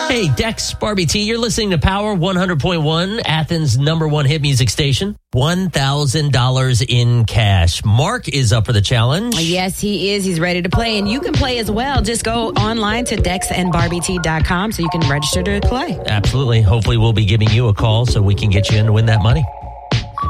Hey, Dex, Barbie T, you're listening to Power 100.1, Athens' #1 hit music station. $1,000 in cash. Mark is up for the challenge. Yes, he is. He's ready to play, and you can play as well. Just go online to dexandbarbiet.com so you can register to play. Absolutely. Hopefully we'll be giving you a call so we can get you in to win that money.